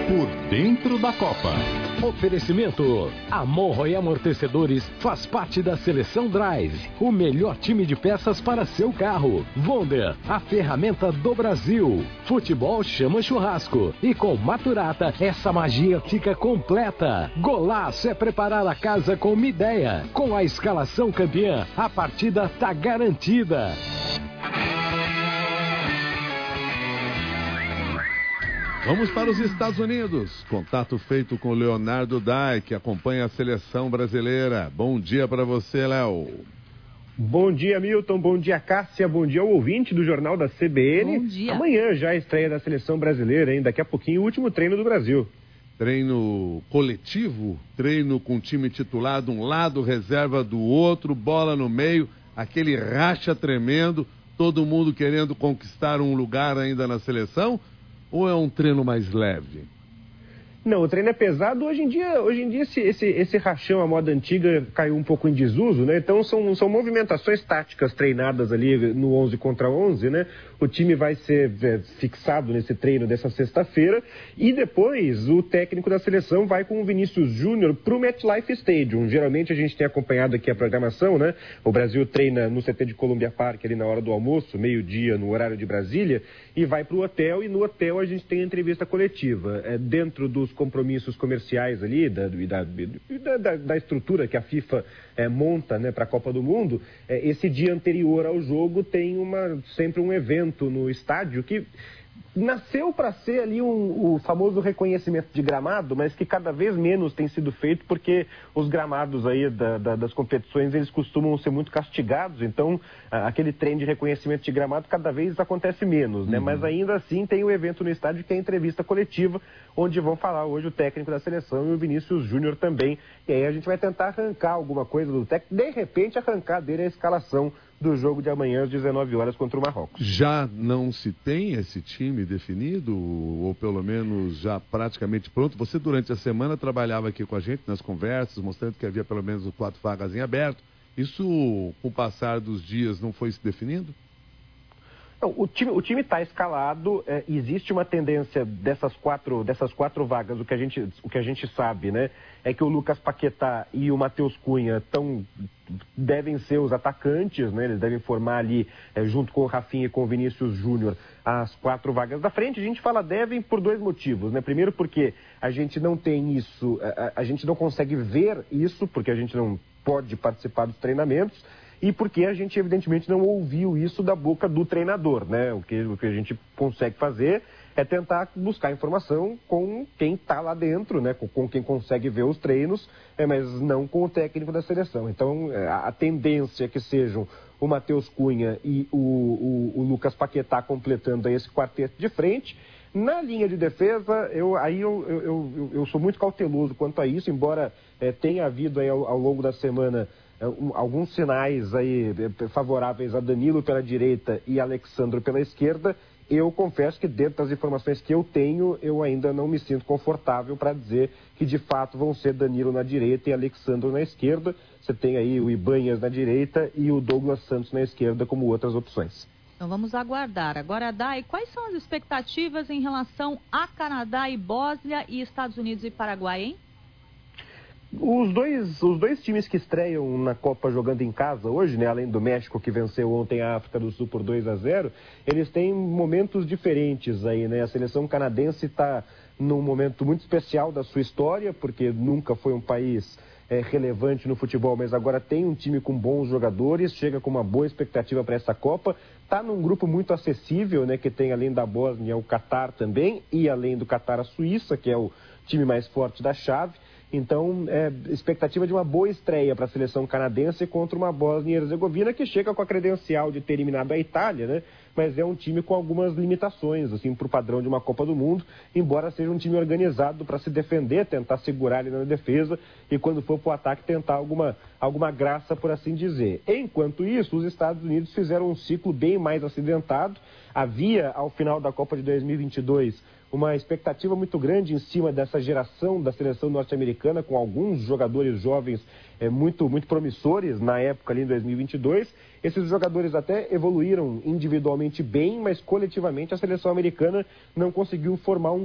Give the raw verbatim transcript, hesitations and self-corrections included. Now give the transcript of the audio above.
Por Dentro da Copa. Oferecimento. A Morro e Amortecedores faz parte da Seleção Drive, o melhor time de peças para seu carro. Wonder, a ferramenta do Brasil. Futebol chama churrasco. E com Maturata, essa magia fica completa. Golaço é preparar a casa com uma ideia. Com a escalação campeã, a partida tá garantida. Vamos para os Estados Unidos. Contato feito com Leonardo Dai, que acompanha a seleção brasileira. Bom dia para você, Léo. Bom dia, Milton. Bom dia, Cássia. Bom dia ao ouvinte do Jornal da C B N. Bom dia. Amanhã já a estreia da seleção brasileira, hein? Daqui a pouquinho o último treino do Brasil. Treino coletivo, treino com time titular de um lado, reserva do outro, bola no meio, aquele racha tremendo, todo mundo querendo conquistar um lugar ainda na seleção? Ou é um treino mais leve? Não, o treino é pesado. Hoje em dia, hoje em dia esse, esse, esse rachão, a moda antiga, caiu um pouco em desuso, né? Então são, são movimentações táticas treinadas ali no onze contra onze, né? O time vai ser é, fixado nesse treino dessa sexta-feira e depois o técnico da seleção vai com o Vinícius Júnior para o MetLife Stadium. Geralmente a gente tem acompanhado aqui a programação, né? O Brasil treina no C T de Columbia Park ali na hora do almoço, meio-dia no horário de Brasília, e vai para o hotel, e no hotel a gente tem a entrevista coletiva. É, dentro dos compromissos comerciais ali, da, da, da, da estrutura que a FIFA é, monta, né, para a Copa do Mundo, é, esse dia anterior ao jogo tem uma, sempre um evento no estádio que nasceu para ser ali um, o famoso reconhecimento de gramado, mas que cada vez menos tem sido feito porque os gramados aí da, da, das competições, eles costumam ser muito castigados, então a, aquele trem de reconhecimento de gramado cada vez acontece menos, né? Uhum. Mas ainda assim tem o evento no estádio que é a entrevista coletiva, onde vão falar hoje o técnico da seleção e o Vinícius Júnior também, e aí a gente vai tentar arrancar alguma coisa do técnico, de repente arrancar dele a escalação do jogo de amanhã às dezenove horas contra o Marrocos. Já não se tem esse time definido, ou pelo menos já praticamente pronto? Você durante a semana trabalhava aqui com a gente nas conversas, mostrando que havia pelo menos quatro vagas em aberto. Isso, com o passar dos dias, não foi se definindo? Não, o time o time está escalado, é, existe uma tendência dessas quatro, dessas quatro vagas, o que, a gente, o que a gente sabe, né, é que o Lucas Paquetá e o Matheus Cunha tão, devem ser os atacantes, né, eles devem formar ali, é, junto com o Rafinha e com o Vinícius Júnior, as quatro vagas da frente. A gente fala devem por dois motivos, né, primeiro porque a gente não tem isso, a, a gente não consegue ver isso, porque a gente não pode participar dos treinamentos, e porque a gente, evidentemente, não ouviu isso da boca do treinador, né? O que, o que a gente consegue fazer é tentar buscar informação com quem está lá dentro, né? Com, com quem consegue ver os treinos, é, mas não com o técnico da seleção. Então, a, a tendência é que sejam o Matheus Cunha e o, o, o Lucas Paquetá completando aí esse quarteto de frente. Na linha de defesa, eu, aí eu, eu, eu, eu sou muito cauteloso quanto a isso, embora é, tenha havido aí ao, ao longo da semana alguns sinais aí favoráveis a Danilo pela direita e Alexandro pela esquerda. Eu confesso que dentro das informações que eu tenho, eu ainda não me sinto confortável para dizer que de fato vão ser Danilo na direita e Alexandro na esquerda. Você tem aí o Ibanhas na direita e o Douglas Santos na esquerda como outras opções. Então vamos aguardar. Agora, Dai, quais são as expectativas em relação a Canadá e Bósnia e Estados Unidos e Paraguai, hein? Os dois, os dois times que estreiam na Copa jogando em casa hoje, né, além do México que venceu ontem a África do Sul por dois a zero, eles têm momentos diferentes aí, né? A seleção canadense está num momento muito especial da sua história, porque nunca foi um país é, relevante no futebol, mas agora tem um time com bons jogadores, chega com uma boa expectativa para essa Copa, está num grupo muito acessível, né, que tem além da Bósnia o Catar também, e além do Catar a Suíça, que é o time mais forte da chave. Então, é, expectativa de uma boa estreia para a seleção canadense contra uma Bósnia e Herzegovina que chega com a credencial de ter eliminado a Itália, né? Mas é um time com algumas limitações, assim, para o padrão de uma Copa do Mundo, embora seja um time organizado para se defender, tentar segurar ele na defesa e quando for para o ataque tentar alguma, alguma graça, por assim dizer. Enquanto isso, os Estados Unidos fizeram um ciclo bem mais acidentado. Havia, ao final da Copa de dois mil e vinte e dois, uma expectativa muito grande em cima dessa geração da seleção norte-americana, com alguns jogadores jovens é, muito, muito promissores na época ali em dois mil e vinte e dois. Esses jogadores até evoluíram individualmente bem, mas coletivamente a seleção americana não conseguiu formar um